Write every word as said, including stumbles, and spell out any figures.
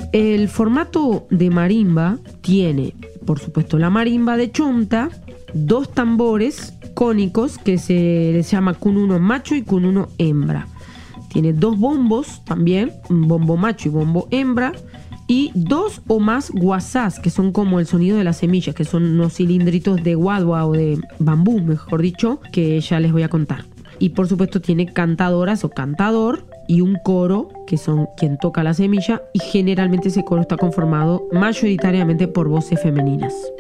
El formato de marimba tiene, por supuesto, la marimba de chonta, dos tambores cónicos que se les llama cununo macho y cununo hembra. Tiene dos bombos también, un bombo macho y bombo hembra, y dos o más guasás, que son como el sonido de las semillas, que son unos cilindritos de guadua o de bambú, mejor dicho, que ya les voy a contar. Y por supuesto tiene cantadoras o cantador y un coro, que son quien toca la semilla, y generalmente ese coro está conformado mayoritariamente por voces femeninas.